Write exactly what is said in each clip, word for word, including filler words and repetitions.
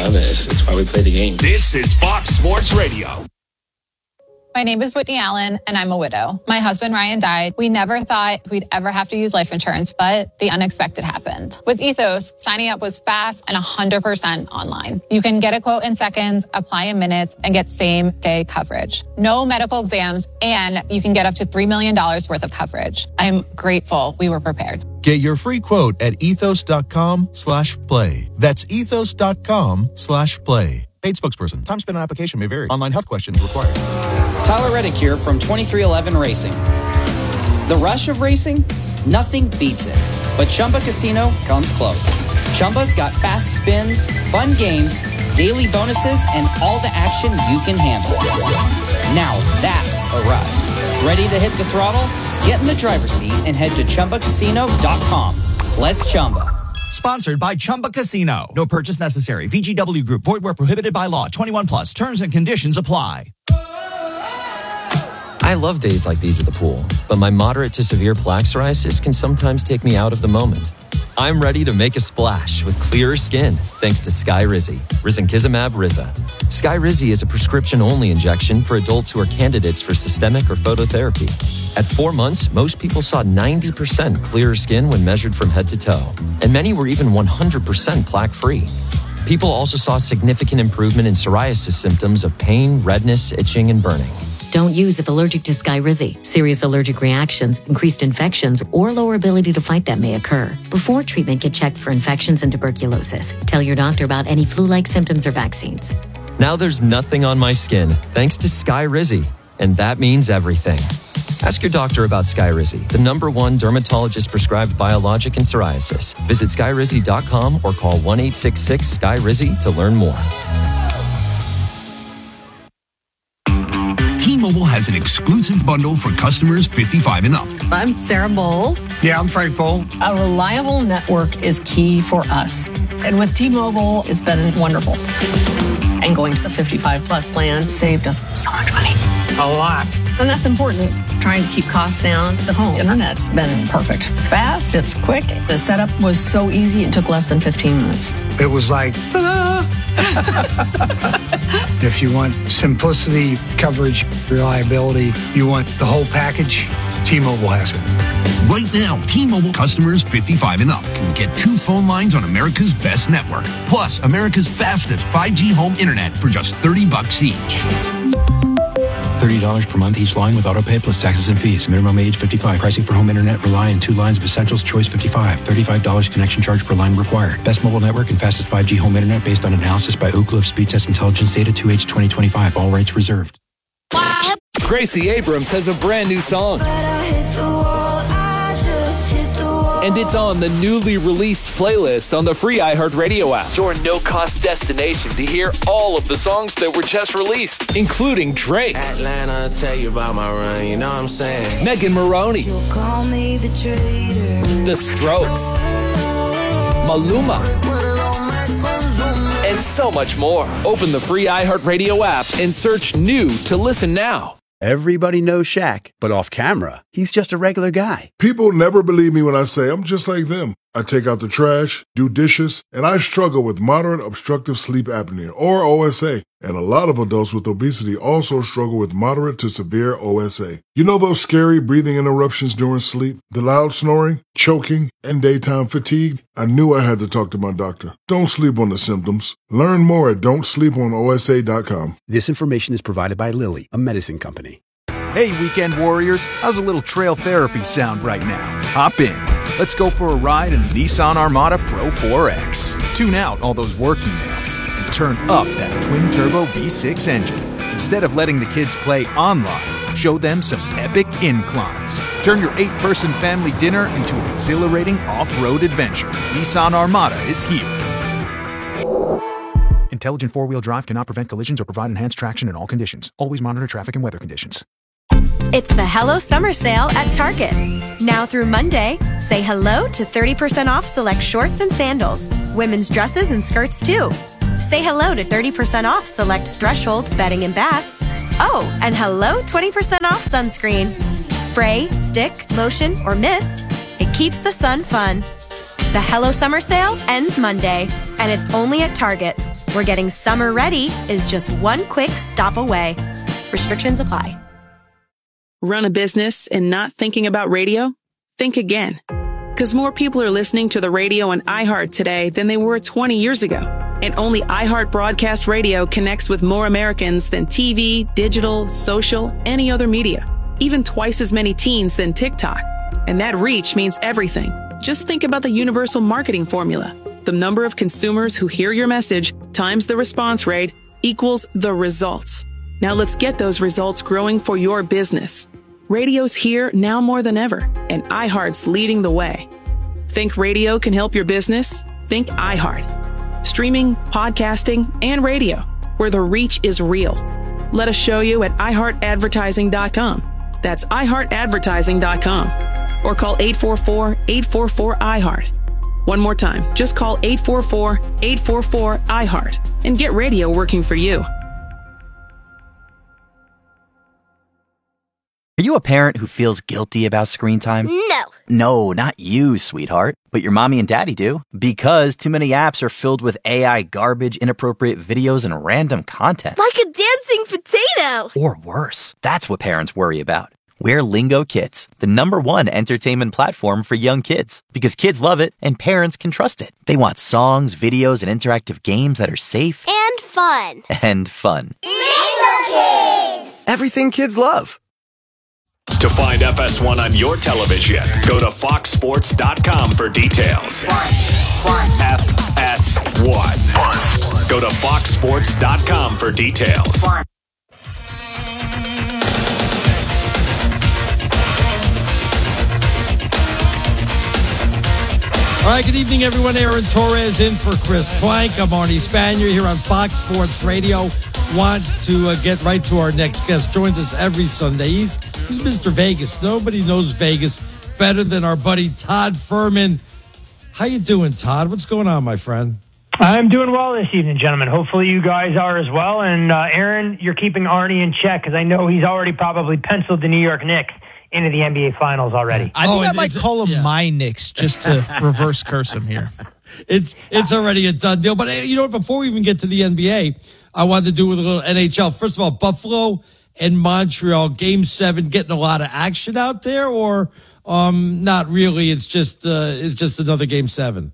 love it. It's, it's why we play the game. This is Fox Sports Radio. My name is Whitney Allen, and I'm a widow. My husband, Ryan, died. We never thought we'd ever have to use life insurance, but the unexpected happened. With Ethos, signing up was fast and one hundred percent online. You can get a quote in seconds, apply in minutes, and get same-day coverage. No medical exams, and you can get up to three million dollars worth of coverage. I'm grateful we were prepared. Get your free quote at ethos.com slash play. That's ethos.com slash play. Paid spokesperson. Time spent on application may vary. Online health questions required. Tyler Reddick here from twenty-three eleven Racing. The rush of racing? Nothing beats it. But Chumba Casino comes close. Chumba's got fast spins, fun games, daily bonuses, and all the action you can handle. Now that's a ride. Ready to hit the throttle? Get in the driver's seat and head to chumba casino dot com. Let's Chumba. Sponsored by Chumba Casino. No purchase necessary. V G W Group. Void where prohibited by law. twenty-one plus. Terms and conditions apply. I love days like these at the pool, but my moderate to severe plaque psoriasis can sometimes take me out of the moment. I'm ready to make a splash with clearer skin thanks to Skyrizi, risankizumab Riza. Skyrizi is a prescription-only injection for adults who are candidates for systemic or phototherapy. At four months, most people saw ninety percent clearer skin when measured from head to toe, and many were even one hundred percent plaque-free. People also saw significant improvement in psoriasis symptoms of pain, redness, itching, and burning. Don't use if allergic to Skyrizi. Serious allergic reactions, increased infections, or lower ability to fight them may occur. Before treatment, get checked for infections and tuberculosis. Tell your doctor about any flu-like symptoms or vaccines. Now there's nothing on my skin thanks to Skyrizi, and that means everything. Ask your doctor about Skyrizi, the number one dermatologist-prescribed biologic in psoriasis. Visit skyrizi dot com or call one eight six six S K Y R I Z I to learn more. T-Mobile has an exclusive bundle for customers fifty-five and up. I'm Sarah Bowl. Yeah, I'm Frank Bowl. A reliable network is key for us. And with T-Mobile, it's been wonderful. And going to the fifty-five plus plan saved us so much money. A lot. And that's important. Trying to keep costs down. The home internet's been perfect. It's fast, it's quick. The setup was so easy, it took less than fifteen minutes. It was like, ta-da! If you want simplicity, coverage, reliability, you want the whole package, T-Mobile has it. Right now, T-Mobile customers fifty-five and up can get two phone lines on America's best network, plus America's fastest five G home internet for just thirty bucks each. thirty dollars per month each line with autopay plus taxes and fees. Minimum age fifty-five. Pricing for home internet rely on two lines of Essentials Choice fifty-five. thirty-five dollars connection charge per line required. Best mobile network and fastest five G home internet based on analysis by Ookla of Speed Test Intelligence Data two H twenty twenty-five. All rights reserved. Gracie Abrams has a brand new song. And it's on the newly released playlist on the free iHeartRadio app. Your no-cost destination to hear all of the songs that were just released, including Drake, Atlanta, tell you about my run, you know what I'm saying? Megan Maroney, You'll call me the traitor. The Strokes, Maluma, and so much more. Open the free iHeartRadio app and search New to listen now. Everybody knows Shaq, but off camera, he's just a regular guy. People never believe me when I say I'm just like them. I take out the trash, do dishes, and I struggle with moderate obstructive sleep apnea, or O S A. And a lot of adults with obesity also struggle with moderate to severe O S A. You know those scary breathing interruptions during sleep, the loud snoring, choking, and daytime fatigue? I knew I had to talk to my doctor. Don't sleep on the symptoms. Learn more at don't sleep on O S A dot com. This information is provided by Lilly, a medicine company. Hey, weekend warriors, how's a little trail therapy sound right now? Hop in. Let's go for a ride in the Nissan Armada Pro four X. Tune out all those work emails and turn up that twin-turbo V six engine. Instead of letting the kids play online, show them some epic inclines. Turn your eight-person family dinner into an exhilarating off-road adventure. Nissan Armada is here. Intelligent four-wheel drive cannot prevent collisions or provide enhanced traction in all conditions. Always monitor traffic and weather conditions. It's the Hello Summer Sale at Target. Now through Monday, say hello to thirty percent off select shorts and sandals, women's dresses and skirts too. Say hello to thirty percent off select Threshold bedding and bath. Oh, and hello twenty percent off sunscreen. Spray, stick, lotion, or mist, it keeps the sun fun. The Hello Summer Sale ends Monday, and it's only at Target. where getting summer ready is just one quick stop away. Restrictions apply. Run a business and not thinking about radio? Think again. Because more people are listening to the radio on iHeart today than they were twenty years ago. And only iHeart Broadcast Radio connects with more Americans than T V, digital, social, any other media. Even twice as many teens than TikTok. And that reach means everything. Just think about the universal marketing formula. The number of consumers who hear your message times the response rate equals the results. Now let's get those results growing for your business. Radio's here now more than ever, and iHeart's leading the way. Think radio can help your business? Think iHeart. Streaming, podcasting, and radio, where the reach is real. Let us show you at i heart advertising dot com. That's i heart advertising dot com. Or call eight four four, eight four four, I heart. One more time, just call eight four four, eight four four, I heart and get radio working for you. Are you a parent who feels guilty about screen time? No. No, not you, sweetheart. But your mommy and daddy do. Because too many apps are filled with A I garbage, inappropriate videos, and random content. Like a dancing potato. Or worse. That's what parents worry about. We're Lingo Kids, the number one entertainment platform for young kids. Because kids love it and parents can trust it. They want songs, videos, and interactive games that are safe. And fun. And fun. Lingo Kids! Everything kids love. To find F S one on your television, go to fox sports dot com for details. F S one. Go to fox sports dot com for details. All right, good evening, everyone. Aaron Torres in for Chris Plank. I'm Arnie Spanier here on Fox Sports Radio. Want to uh, get right to our next guest. Joins us every Sunday. He's, he's Mister Vegas. Nobody knows Vegas better than our buddy Todd Fuhrman. How you doing, Todd? What's going on, my friend? I'm doing well this evening, gentlemen. Hopefully you guys are as well. And uh, Aaron, you're keeping Arnie in check because I know he's already probably penciled the New York Knicks into the N B A Finals already. I think Oh, I might it's- call him yeah. my Knicks just to reverse curse him here. It's it's already a done deal. But hey, you know what? Before we even get to the N B A, I wanted to do with a little N H L. First of all, Buffalo and Montreal, Game Seven, getting a lot of action out there, or um, not really? It's just uh, it's just another Game Seven.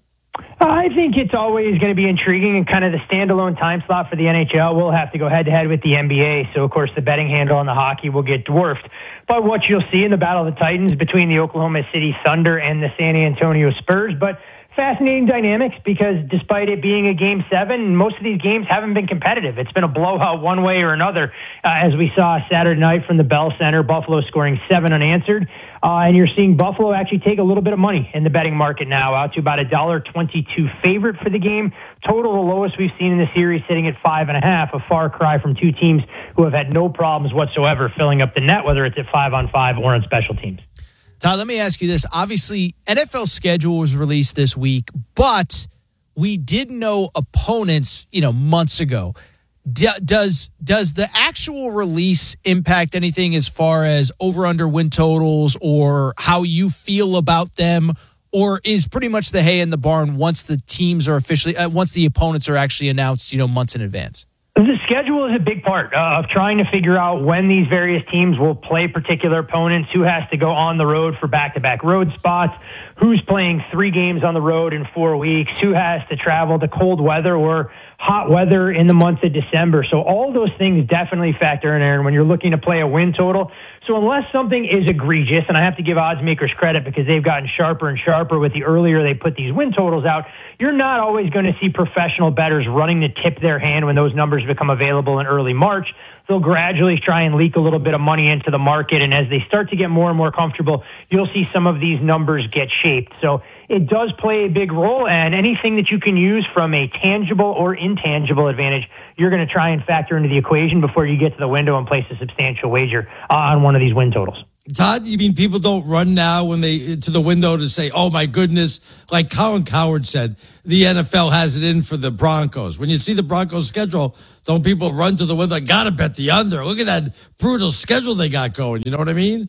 I think it's always going to be intriguing, and kind of the standalone time slot for the N H L will have to go head-to-head with the N B A. So, of course, the betting handle on the hockey will get dwarfed by what you'll see in the Battle of the Titans between the Oklahoma City Thunder and the San Antonio Spurs. But fascinating dynamics because despite it being a Game seven, most of these games haven't been competitive. It's been a blowout one way or another, uh, as we saw Saturday night from the Bell Center, Buffalo scoring seven unanswered. Uh, and you're seeing Buffalo actually take a little bit of money in the betting market now, out to about a one dollar twenty-two favorite for the game. Total, the lowest we've seen in the series, sitting at five and a half, a far cry from two teams who have had no problems whatsoever filling up the net, whether it's at five on five or on special teams. Todd, let me ask you this. Obviously, N F L schedule was released this week, but we did know opponents, you know, months ago. D- does does the actual release impact anything as far as over-under win totals or how you feel about them? Or is pretty much the hay in the barn once the teams are officially, uh, once the opponents are actually announced, you know, months in advance? The schedule is a big part uh, of trying to figure out when these various teams will play particular opponents, who has to go on the road for back-to-back road spots, who's playing three games on the road in four weeks, who has to travel to cold weather or hot weather in the month of December. So all those things definitely factor in, Aaron, when you're looking to play a win total. So unless something is egregious, and I have to give odds makers credit because they've gotten sharper and sharper with the earlier they put these win totals out, you're not always going to see professional bettors running to tip their hand when those numbers become available in early March. They'll gradually try and leak a little bit of money into the market, and as they start to get more and more comfortable, you'll see some of these numbers get shaped. So it does play a big role, and anything that you can use from a tangible or intangible advantage, you're going to try and factor into the equation before you get to the window and place a substantial wager uh, on one of these win totals. Todd, you mean people don't run now when they to the window to say, oh, my goodness, like Colin Cowherd said, the N F L has it in for the Broncos. When you see the Broncos schedule, don't people run to the window? I got to bet the under. Look at that brutal schedule they got going. You know what I mean?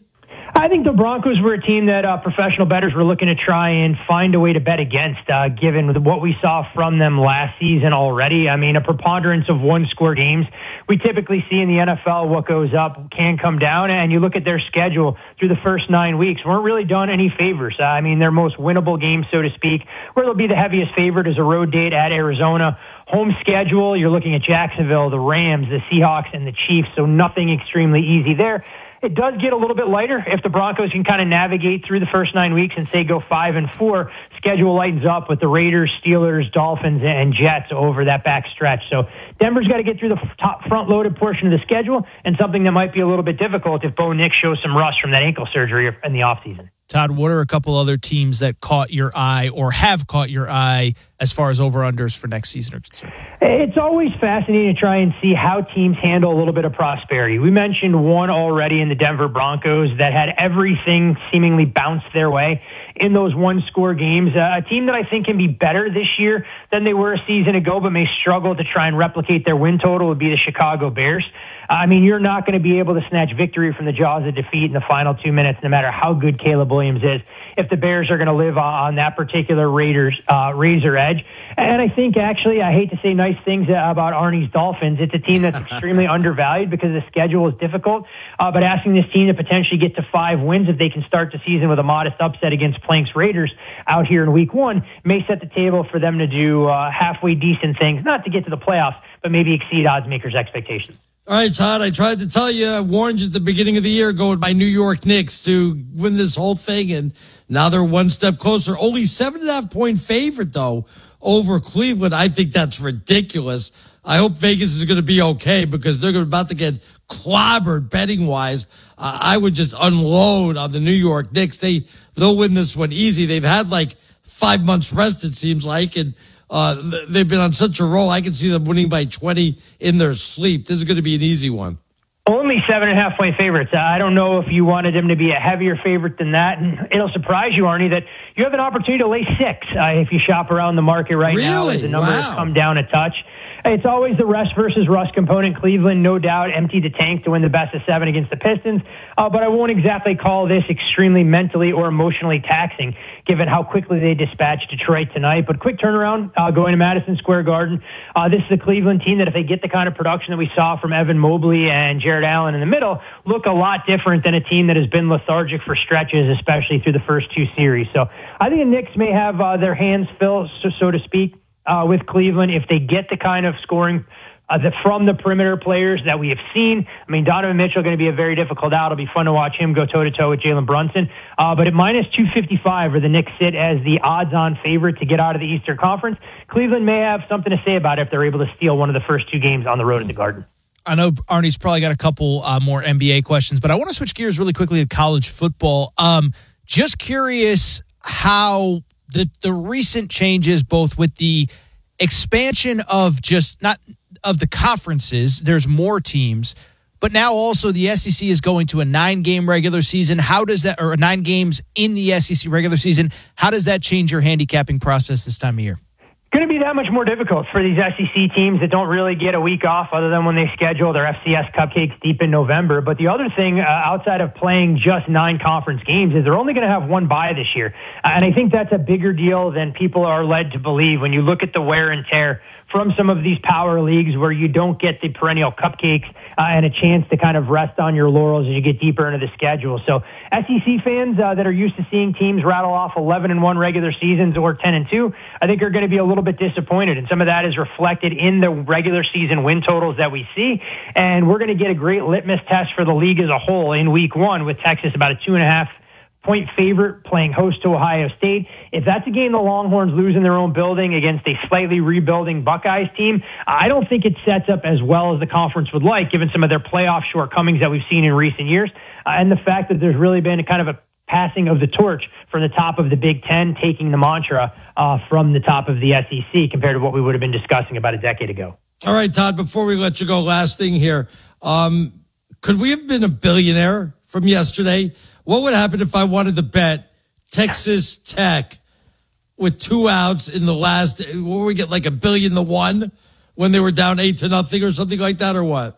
I think the Broncos were a team that uh, professional bettors were looking to try and find a way to bet against, uh, given what we saw from them last season already. I mean, a preponderance of one-score games. We typically see in the N F L what goes up can come down, and you look at their schedule through the first nine weeks, weren't really done any favors. Uh, I mean, their most winnable games, so to speak, where they'll be the heaviest favorite is a road date at Arizona. Home schedule, you're looking at Jacksonville, the Rams, the Seahawks, and the Chiefs, so nothing extremely easy there. It does get a little bit lighter if the Broncos can kind of navigate through the first nine weeks and say go five and four. Schedule lightens up with the Raiders, Steelers, Dolphins, and Jets over that back stretch. So Denver's got to get through the top front-loaded portion of the schedule, and something that might be a little bit difficult if Bo Nix shows some rust from that ankle surgery in the offseason. Todd, what are a couple other teams that caught your eye or have caught your eye as far as over-unders for next season are concerned? It's always fascinating to try and see how teams handle a little bit of prosperity. We mentioned one already in the Denver Broncos that had everything seemingly bounce their way in those one-score games. Uh, a team that I think can be better this year than they were a season ago, but may struggle to try and replicate their win total would be the Chicago Bears. I mean, you're not going to be able to snatch victory from the jaws of defeat in the final two minutes, no matter how good Caleb Williams is, if the Bears are going to live on that particular Raiders uh, razor edge. And I think, actually, I hate to say nice things about Arnie's Dolphins. It's a team that's extremely undervalued because the schedule is difficult. Uh, but asking this team to potentially get to five wins if they can start the season with a modest upset against Plank's Raiders out here in week one may set the table for them to do uh, halfway decent things, not to get to the playoffs, but maybe exceed odds makers' expectations. All right, Todd, I tried to tell you, I warned you at the beginning of the year going by New York Knicks to win this whole thing, and now they're one step closer. Only seven and a half point favorite, though, over Cleveland. I think that's ridiculous. I hope Vegas is going to be okay because they're about to get clobbered betting-wise. Uh, I would just unload on the New York Knicks. They, they'll win this one easy. They've had like five months rest, it seems like, and Uh, they've been on such a roll. I can see them winning by twenty in their sleep. This is going to be an easy one. Only seven and a half point favorites. I don't know if you wanted them to be a heavier favorite than that. And it'll surprise you, Arnie, that you have an opportunity to lay six uh, if you shop around the market right really? now as the number wow. has come down a touch. It's always the rest versus rust component. Cleveland, no doubt, emptied the tank to win the best of seven against the Pistons. Uh, but I won't exactly call this extremely mentally or emotionally taxing, given how quickly they dispatched Detroit tonight. But quick turnaround, uh, going to Madison Square Garden. Uh, this is a Cleveland team that if they get the kind of production that we saw from Evan Mobley and Jared Allen in the middle, look a lot different than a team that has been lethargic for stretches, especially through the first two series. So I think the Knicks may have uh, their hands filled, so, so to speak, Uh, with Cleveland, if they get the kind of scoring uh, the, from the perimeter players that we have seen. I mean, Donovan Mitchell going to be a very difficult out. It'll be fun to watch him go toe-to-toe with Jalen Brunson. Uh, but at minus two fifty-five, where the Knicks sit as the odds-on favorite to get out of the Eastern Conference, Cleveland may have something to say about it if they're able to steal one of the first two games on the road at the Garden. I know Arnie's probably got a couple uh, more N B A questions, but I want to switch gears really quickly to college football. Um, just curious how the the recent changes, both with the expansion of just not of the conferences, there's more teams, but now also the S E C is going to a nine game regular season. How does that, or nine games in the S E C regular season, how does that change your handicapping process this time of year? Going to be that much more difficult for these S E C teams that don't really get a week off other than when they schedule their F C S cupcakes deep in November. But the other thing, uh, outside of playing just nine conference games, is they're only going to have one bye this year. Uh, and I think that's a bigger deal than people are led to believe when you look at the wear and tear from some of these power leagues where you don't get the perennial cupcakes uh, and a chance to kind of rest on your laurels as you get deeper into the schedule. So S E C fans uh, that are used to seeing teams rattle off eleven and one regular seasons or ten and two, I think are going to be a little bit disappointed. And some of that is reflected in the regular season win totals that we see. And we're going to get a great litmus test for the league as a whole in week one with Texas about a two and a half point favorite playing host to Ohio State. If that's a game the Longhorns lose in their own building against a slightly rebuilding Buckeyes team, I don't think it sets up as well as the conference would like, given some of their playoff shortcomings that we've seen in recent years, uh, and the fact that there's really been a kind of a passing of the torch from the top of the Big Ten, taking the mantra uh, from the top of the S E C compared to what we would have been discussing about a decade ago. All right, Todd, before we let you go, last thing here. Um, could we have been a billionaire from yesterday? What would happen if I wanted to bet Texas Tech with two outs in the last, what would we get, like a billion to one when they were down eight to nothing or something like that, or what?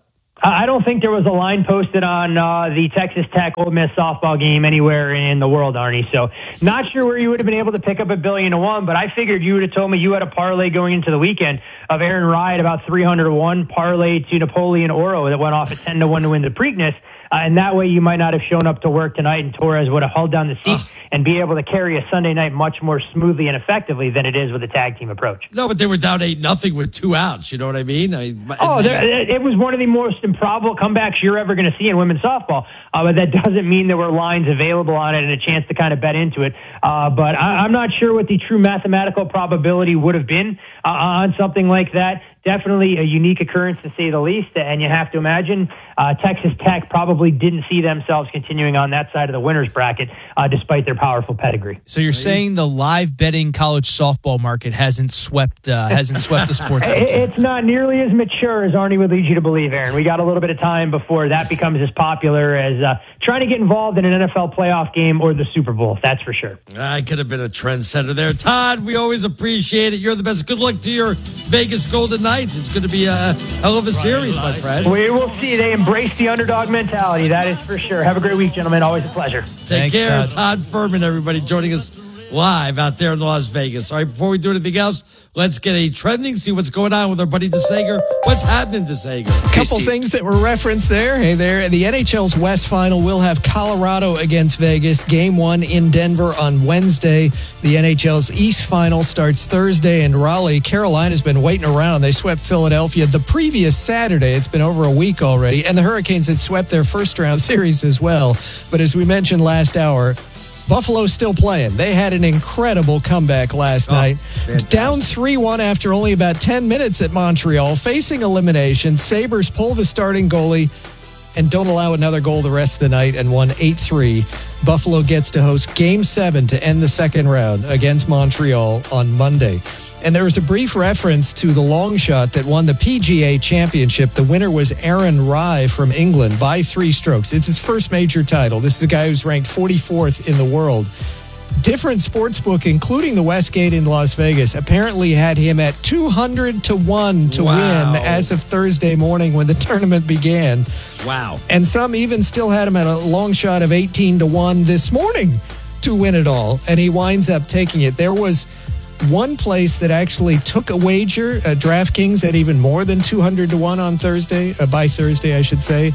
I don't think there was a line posted on uh, the Texas Tech Ole Miss softball game anywhere in the world, Arnie. So not sure where you would have been able to pick up a billion to one, but I figured you would have told me you had a parlay going into the weekend of Aaron Rye at about three hundred to one, parlay to Napoleon Oro that went off at ten to one to win the Preakness. Uh, and that way you might not have shown up to work tonight and Torres would have held down the seat uh. and be able to carry a Sunday night much more smoothly and effectively than it is with a tag team approach. No, but they were down eight nothing with two outs. You know what I mean? I, oh, there, it was one of the most improbable comebacks you're ever going to see in women's softball. Uh, but that doesn't mean there were lines available on it and a chance to kind of bet into it. Uh, but I, I'm not sure what the true mathematical probability would have been uh, on something like that. Definitely a unique occurrence, to say the least, and you have to imagine uh, Texas Tech probably didn't see themselves continuing on that side of the winner's bracket, uh, despite their powerful pedigree. So you're saying the live betting college softball market hasn't swept uh, hasn't swept the sports book? It's not nearly as mature as Arnie would lead you to believe, Aaron. We got a little bit of time before that becomes as popular as uh, trying to get involved in an N F L playoff game or the Super Bowl. That's for sure. I could have been a trendsetter there. Todd, we always appreciate it. You're the best. Good luck to your Vegas Golden Knights. It's going to be a hell of a series, my friend. We will see. They embrace the underdog mentality. That is for sure. Have a great week, gentlemen. Always a pleasure. Take Thanks, care. Todd. Todd Furman, everybody, joining us live out there in Las Vegas. All right, before we do anything else, let's get a trending, see what's going on with our buddy DeSager. What's happening, DeSager? A couple things that were referenced there. Hey, there, the N H L's West Final will have Colorado against Vegas. Game one in Denver on Wednesday. The N H L's East Final starts Thursday in Raleigh. Carolina's been waiting around. They swept Philadelphia the previous Saturday. It's been over a week already. And the Hurricanes had swept their first round series as well. But as we mentioned last hour, Buffalo's still playing. They had an incredible comeback last oh, night. Fantastic. Down three one after only about ten minutes at Montreal, facing elimination. Sabres pull the starting goalie and don't allow another goal the rest of the night and won eight three. Buffalo gets to host Game seven to end the second round against Montreal on Monday. And there was a brief reference to the long shot that won the P G A Championship. The winner was Aaron Rye from England by three strokes. It's his first major title. This is a guy who's ranked forty-fourth in the world. Different sportsbook, including the Westgate in Las Vegas, apparently had him at two hundred to one to wow. win as of Thursday morning when the tournament began. Wow. And some even still had him at a long shot of eighteen to one this morning to win it all. And he winds up taking it. There was one place that actually took a wager, uh, DraftKings, at even more than two hundred to one on Thursday, uh, by Thursday, I should say.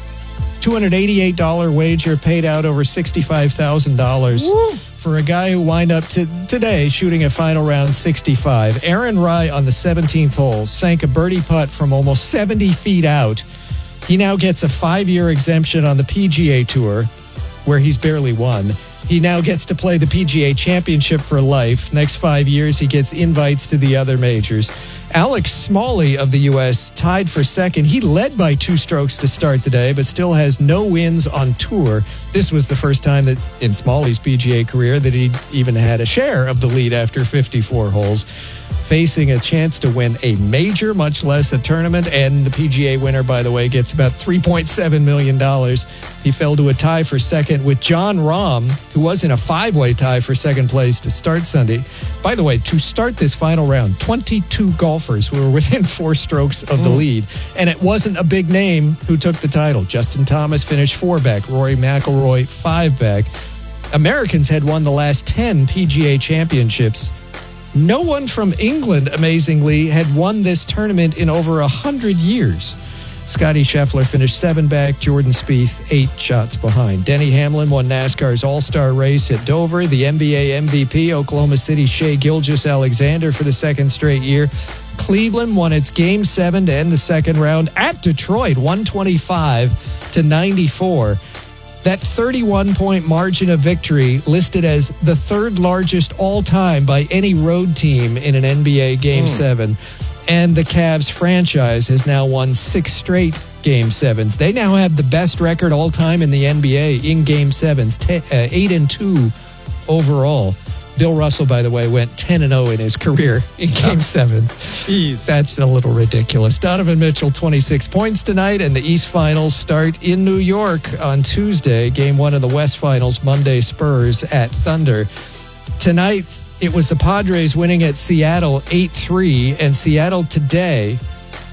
two hundred eighty-eight dollars wager paid out over sixty-five thousand dollars for a guy who wind up to, today shooting a final round sixty-five. Aaron Rye on the seventeenth hole sank a birdie putt from almost seventy feet out. He now gets a five-year exemption on the P G A Tour, where he's barely won. He now gets to play the P G A Championship for life. Next five years, he gets invites to the other majors. Alex Smalley of the U S tied for second. He led by two strokes to start the day, but still has no wins on tour. This was the first time that in Smalley's P G A career that he even had a share of the lead after fifty-four holes. Facing a chance to win a major, much less a tournament. And the P G A winner, by the way, gets about three point seven million dollars. He fell to a tie for second with John Rahm, who was in a five-way tie for second place to start Sunday. By the way, to start this final round, twenty-two golfers were within four strokes of the mm. lead. And it wasn't a big name who took the title. Justin Thomas finished four back. Rory McIlroy, five back. Americans had won the last ten P G A championships. No one from England, amazingly, had won this tournament in over one hundred years. Scotty Scheffler finished seven back, Jordan Spieth eight shots behind. Denny Hamlin won NASCAR's All-Star race at Dover. The N B A M V P, Oklahoma City Shai Gilgeous-Alexander for the second straight year. Cleveland won its Game seven to end the second round at Detroit, one twenty-five to ninety-four. That thirty-one point margin of victory listed as the third largest all-time by any road team in an N B A Game mm. seven. And the Cavs franchise has now won six straight Game sevens. They now have the best record all-time in the N B A in Game sevens, ten, uh, eight and two overall. Bill Russell, by the way, went ten and oh in his career in Game sevens. Jeez. That's a little ridiculous. Donovan Mitchell, twenty-six points tonight, and the East Finals start in New York on Tuesday. Game one of the West Finals, Monday, Spurs at Thunder. Tonight, it was the Padres winning at Seattle eight three, and Seattle today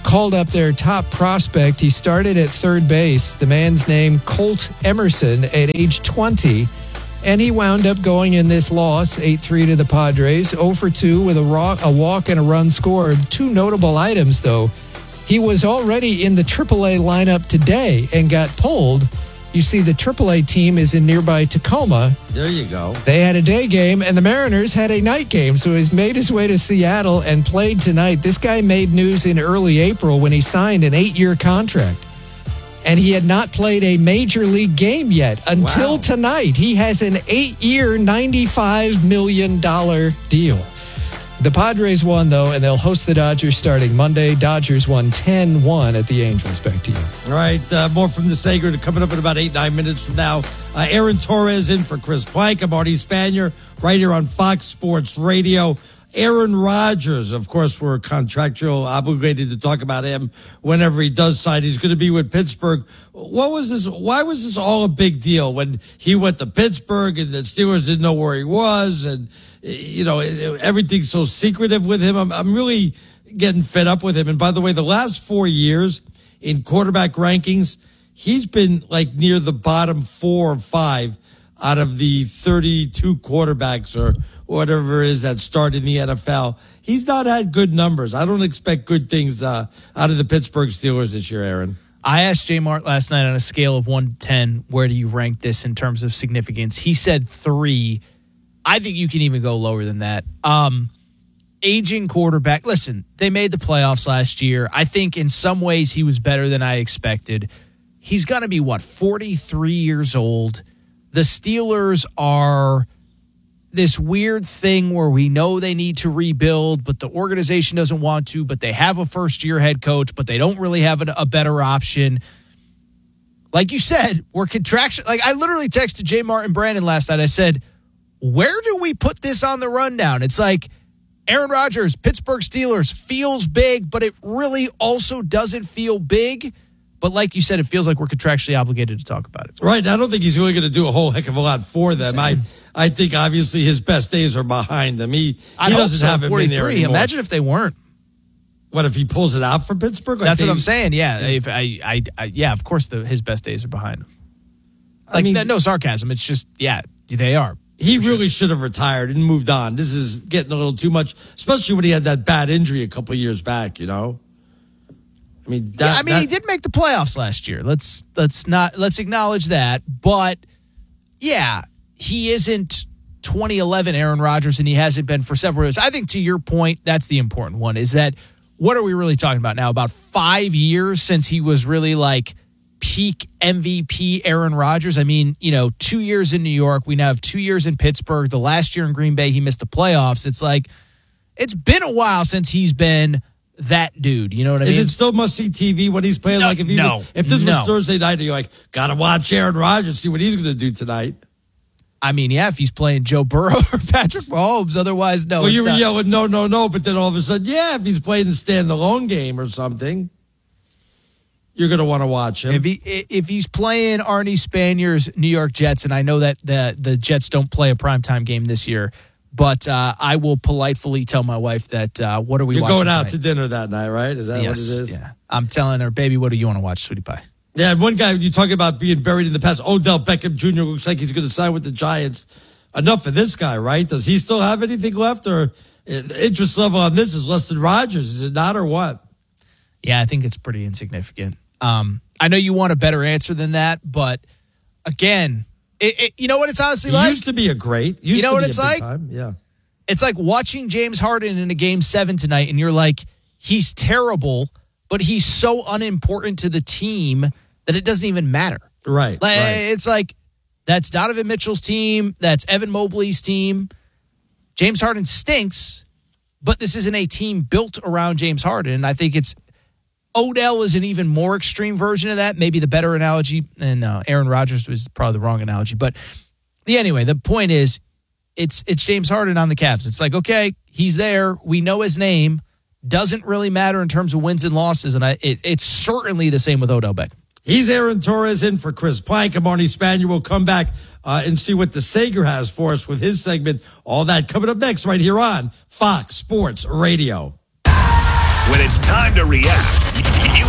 called up their top prospect. He started at third base. The man's name, Colt Emerson, at age twenty. And he wound up going in this loss, eight three to the Padres, oh for two with a, raw, a walk and a run scored. Two notable items, though. He was already in the triple A lineup today and got pulled. You see, the triple A team is in nearby Tacoma. There you go. They had a day game, and the Mariners had a night game. So he's made his way to Seattle and played tonight. This guy made news in early April when he signed an eight-year contract. And he had not played a major league game yet until wow. tonight. He has an eight-year, ninety-five million dollars deal. The Padres won, though, and they'll host the Dodgers starting Monday. Dodgers won ten one at the Angels. Back to you. All right, uh, more from the Sager coming up in about eight, nine minutes from now. Uh, Aaron Torres in for Chris Plank. I'm Marty Spanier right here on Fox Sports Radio. Aaron Rodgers, of course, we're contractual obligated to talk about him whenever he does sign. He's going to be with Pittsburgh. What was this? Why was this all a big deal when he went to Pittsburgh and the Steelers didn't know where he was? And, you know, everything's so secretive with him. I'm, I'm really getting fed up with him. And by the way, the last four years in quarterback rankings, he's been like near the bottom four or five out of the thirty-two quarterbacks or whatever it is that start in the N F L. He's not had good numbers. I don't expect good things uh, out of the Pittsburgh Steelers this year, Aaron. I asked J Mart last night on a scale of one to ten, where do you rank this in terms of significance? He said three. I think you can even go lower than that. Um, aging quarterback. Listen, they made the playoffs last year. I think in some ways he was better than I expected. He's going to be, what, forty-three years old. The Steelers are this weird thing where we know they need to rebuild, but the organization doesn't want to, but they have a first-year head coach, but they don't really have a, a better option. Like you said, we're contraction. Like I literally texted J. Martin Brandon last night. I said, where do we put this on the rundown? It's like Aaron Rodgers, Pittsburgh Steelers, feels big, but it really also doesn't feel big. But like you said, it feels like we're contractually obligated to talk about it. Right. I don't think he's really going to do a whole heck of a lot for them. I I think obviously his best days are behind him. He, he doesn't so, have him in there anymore. Imagine if they weren't. What, if he pulls it out for Pittsburgh? Like That's they, what I'm saying. Yeah. If I, I, I, yeah, of course the, his best days are behind him. Like, I mean, no sarcasm. It's just, yeah, they are. He really should have retired and moved on. This is getting a little too much, especially when he had that bad injury a couple of years back, you know? I mean, that, yeah, I mean, that, he did make the playoffs last year. Let's let's not let's acknowledge that. But yeah, he isn't twenty eleven Aaron Rodgers, and he hasn't been for several years. I think to your point, that's the important one. Is that what are we really talking about now? About five years since he was really like peak M V P Aaron Rodgers. I mean, you know, two years in New York. We now have two years in Pittsburgh. The last year in Green Bay, he missed the playoffs. It's like it's been a while since he's been that dude, you know what I Is mean? Is it still must-see T V when he's playing? No, like if he no, was, if this no. was Thursday night, and you're like, gotta watch Aaron Rodgers, see what he's going to do tonight. I mean, yeah, if he's playing Joe Burrow or Patrick Mahomes, otherwise, no. Well, you were not. yelling, no, no, no, but then all of a sudden, yeah, if he's playing the stand-alone game or something, you're going to want to watch him. If he if he's playing Arnie Spanier's New York Jets, and I know that the the Jets don't play a primetime game this year, but uh, I will politely tell my wife that uh, what are we You're watching going out tonight? to dinner that night, right? Is that yes, what it is? Yeah. I'm telling her, baby, what do you want to watch, sweetie pie? Yeah, and one guy, you talking about being buried in the past, Odell Beckham Junior looks like he's going to sign with the Giants. Enough for this guy, right? Does he still have anything left, or the interest level on this is less than Rodgers? Is it not, or what? Yeah, I think it's pretty insignificant. Um, I know you want a better answer than that, but again, it, it, you know what it's honestly he like? Used to be a great. Used you know to what be it's a big like? Time. Yeah. It's like watching James Harden in a game seven tonight, and you're like, he's terrible, but he's so unimportant to the team that it doesn't even matter. Right. Like, right. It's like, that's Donovan Mitchell's team. That's Evan Mobley's team. James Harden stinks, but this isn't a team built around James Harden. And I think it's Odell is an even more extreme version of that. Maybe the better analogy. And uh, Aaron Rodgers was probably the wrong analogy. But the, anyway, the point is, it's it's James Harden on the Cavs. It's like, okay, he's there. We know his name. Doesn't really matter in terms of wins and losses. And I, it, it's certainly the same with Odell Beckham. He's Aaron Torres in for Chris Plank. I'm Arnie Spanier. We'll come back uh, and see what the Sager has for us with his segment. All that coming up next right here on Fox Sports Radio. When it's time to react, you